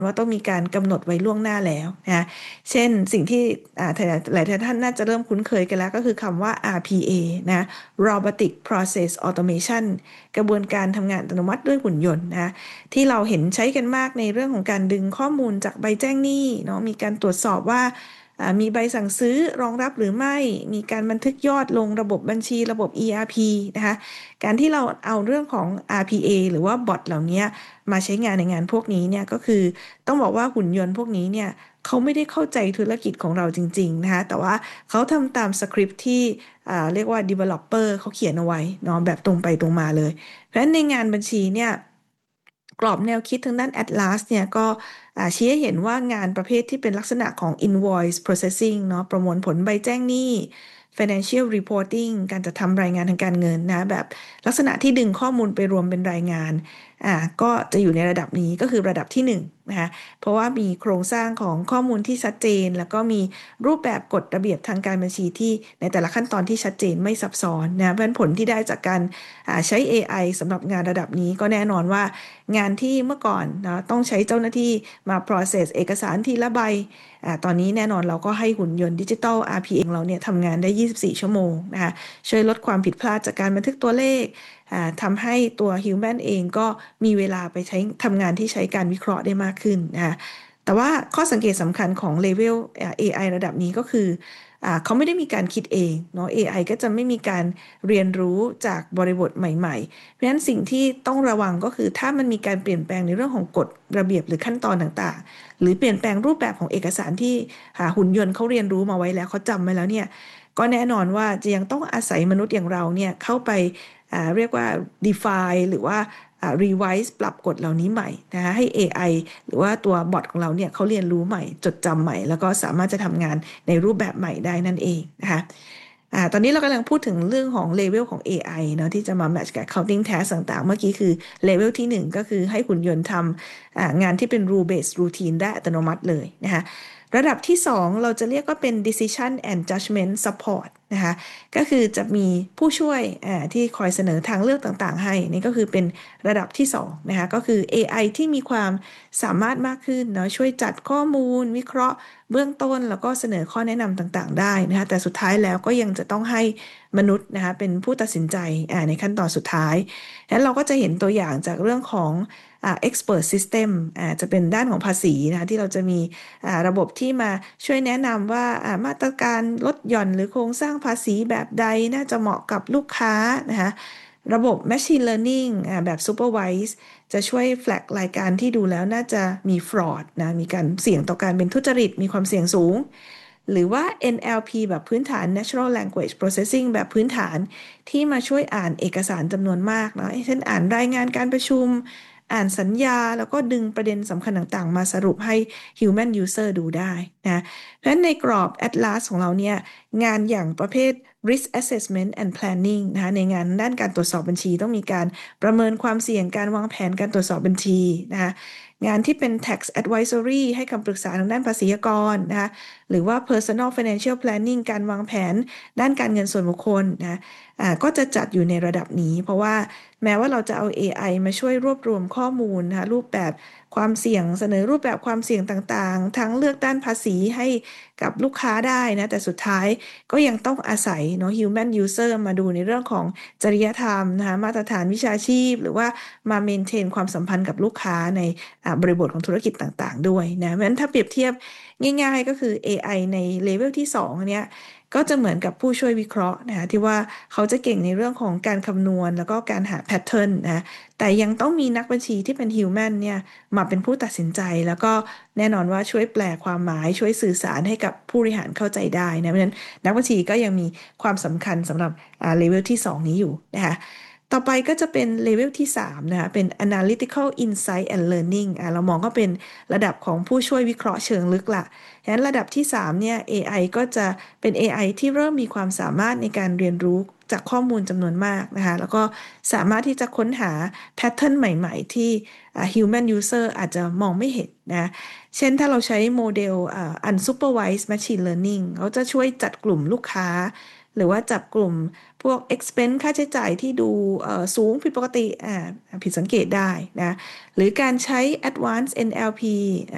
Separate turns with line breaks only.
ว่าต้องมีการกำหนดไว้ล่วงหน้าแล้วนะเช่นสิ่งที่หลายท่านน่าจะเริ่มคุ้นเคยกันแล้วก็คือคำว่า RPA นะ Robotic Process Automation กระบวนการทำงานอัตโนมัติด้วยหุ่นยนต์นะที่เราเห็นใช้กันมากในเรื่องของการดึงข้อมูลจากใบแจ้งหนี้เนาะมีการตรวจสอบว่ามีใบสั่งซื้อรองรับหรือไม่มีการบันทึกยอดลงระบบบัญชีระบบ ERP นะคะการที่เราเอาเรื่องของ RPA หรือว่าบอทเหล่านี้มาใช้งานในงานพวกนี้เนี่ยก็คือต้องบอกว่าหุ่นยนต์พวกนี้เนี่ยเขาไม่ได้เข้าใจธุรกิจของเราจริงๆนะคะแต่ว่าเขาทำตามสคริปต์ที่เรียกว่า developer เขาเขียนเอาไว้เนาะแบบตรงไปตรงมาเลยเพราะฉะนั้นในงานบัญชีเนี่ยกรอบแนวคิดทางด้าน Atlas เนี่ยก็ชี้ให้เห็นว่างานประเภทที่เป็นลักษณะของ invoice processing เนาะประมวลผลใบแจ้งหนี้ financial reporting การจัดทำรายงานทางการเงินนะแบบลักษณะที่ดึงข้อมูลไปรวมเป็นรายงานก็จะอยู่ในระดับนี้ก็คือระดับที่1นะคะเพราะว่ามีโครงสร้างของข้อมูลที่ชัดเจนแล้วก็มีรูปแบบกฎระเบียบทางการบัญชีที่ในแต่ละขั้นตอนที่ชัดเจนไม่ซับซ้อนนะเพราะฉะนั้นผลที่ได้จากการใช้ AI สำหรับงานระดับนี้ก็แน่นอนว่างานที่เมื่อก่อนนะต้องใช้เจ้าหน้าที่มา process เอกสารทีละใบตอนนี้แน่นอนเราก็ให้หุ่นยนต์ดิจิทัล RPA ของเราเนี่ยทำงานได้24ชั่วโมงนะคะช่วยลดความผิดพลาดจากการบันทึกตัวเลขทำให้ตัว Human เองก็มีเวลาไปใช้ทำงานที่ใช้การวิเคราะห์ได้มากขึ้นนะคะแต่ว่าข้อสังเกตสำคัญของเลเวล AI ระดับนี้ก็คือเขาไม่ได้มีการคิดเองเนาะ AI ก็จะไม่มีการเรียนรู้จากบริบทใหม่ๆเพราะฉะนั้นสิ่งที่ต้องระวังก็คือถ้ามันมีการเปลี่ยนแปลงในเรื่องของกฎระเบียบหรือขั้นตอนต่างๆหรือเปลี่ยนแปลงรูปแบบของเอกสารที่หุ่นยนต์เขาเรียนรู้มาไว้แล้วเขาจำไว้แล้วเนี่ยก็แน่นอนว่าจะยังต้องอาศัยมนุษย์อย่างเราเนี่ยเข้าไปเรียกว่า define หรือว่าrevise ปรับกฎเหล่านี้ใหม่นะคะให้ AI หรือว่าตัวบอทของเราเนี่ยเขาเรียนรู้ใหม่จดจำใหม่แล้วก็สามารถจะทำงานในรูปแบบใหม่ได้นั่นเองนะคะตอนนี้เรากำลังพูดถึงเรื่องของเลเวลของ AI เนาะที่จะมา match กับ accounting task ต่างๆเมื่อกี้คือเลเวลที่1ก็คือให้หุ่นยนต์ทำงานที่เป็น rule based routine ได้อัตโนมัติเลยนะคะระดับที่2เราจะเรียกว่าเป็น decision and judgment support นะคะก็คือจะมีผู้ช่วยที่คอยเสนอทางเลือกต่างๆให้นี่ก็คือเป็นระดับที่2นะคะก็คือ AI ที่มีความสามารถมากขึ้นเนาะช่วยจัดข้อมูลวิเคราะห์เบื้องต้นแล้วก็เสนอข้อแนะนำต่างๆได้นะคะแต่สุดท้ายแล้วก็ยังจะต้องให้มนุษย์นะคะเป็นผู้ตัดสินใจในขั้นตอนสุดท้ายแล้วเราก็จะเห็นตัวอย่างจากเรื่องของexpert system จะเป็นด้านของภาษีนะคะที่เราจะมีระบบที่มาช่วยแนะนำว่ามาตรการลดหย่อนหรือโครงสร้างภาษีแบบใดน่าจะเหมาะกับลูกค้านะคะระบบ Machine Learning แบบ Supervise จะช่วยแฟลกรายการที่ดูแล้วน่าจะมี fraud นะมีการเสี่ยงต่อการเป็นทุจริตมีความเสี่ยงสูงหรือว่า NLP แบบพื้นฐาน Natural Language Processing แบบพื้นฐานที่มาช่วยอ่านเอกสารจำนวนมากนะเช่นอ่านรายงานการประชุมอ่านสัญญาแล้วก็ดึงประเด็นสำคัญต่างๆมาสรุปให้ Human User ดูได้นะเพราะฉะนั้นในกรอบ Atlas ของเราเนี่ยงานอย่างประเภท Risk Assessment and Planning นะคะในงานด้านการตรวจสอบบัญชีต้องมีการประเมินความเสี่ยงการวางแผนการตรวจสอบบัญชีนะคะงานที่เป็น tax advisory ให้คำปรึกษาทางด้านภาษีกรนะคะหรือว่า personal financial planning การวางแผนด้านการเงินส่วนบุคคลนะก็จะจัดอยู่ในระดับนี้เพราะว่าแม้ว่าเราจะเอา AI มาช่วยรวบรวมข้อมูลนะคะรูปแบบความเสี่ยงเสนอรูปแบบความเสี่ยงต่างๆทั้งเลือกด้านภาษีให้กับลูกค้าได้นะแต่สุดท้ายก็ยังต้องอาศัยเนาะ human user มาดูในเรื่องของจริยธรรมนะคะมาตรฐานวิชาชีพหรือว่ามา maintain ความสัมพันธ์กับลูกค้าในบริบทของธุรกิจต่างๆด้วยนะเพราะฉะนั้นถ้าเปรียบเทียบง่ายๆก็คือ AI ในเลเวลที่2เนี้ยก็จะเหมือนกับผู้ช่วยวิเคราะห์นะคะที่ว่าเขาจะเก่งในเรื่องของการคำนวณแล้วก็การหาแพทเทิร์นนะแต่ยังต้องมีนักบัญชีที่เป็นฮิวแมนเนี่ยมาเป็นผู้ตัดสินใจแล้วก็แน่นอนว่าช่วยแปลความหมายช่วยสื่อสารให้กับผู้บริหารเข้าใจได้นะเพราะฉะนั้นนักบัญชีก็ยังมีความสำคัญสำหรับเลเวลที่2นี้อยู่นะคะต่อไปก็จะเป็นเลเวลที่3นะคะเป็น analytical insight and learning เรามองก็เป็นระดับของผู้ช่วยวิเคราะห์เชิงลึกละฉะนั้นระดับที่3เนี่ย AI ก็จะเป็น AI ที่เริ่มมีความสามารถในการเรียนรู้จากข้อมูลจำนวนมากนะคะแล้วก็สามารถที่จะค้นหาแพทเทิร์นใหม่ๆที่human user อาจจะมองไม่เห็นนะเช่นถ้าเราใช้โมเดลunsupervised machine learning เขาจะช่วยจัดกลุ่มลูกค้าหรือว่าจับกลุ่มพวก expense ค่าใช้จ่ายที่ดูสูงผิดปกติผิดสังเกตได้นะหรือการใช้ advanced NLP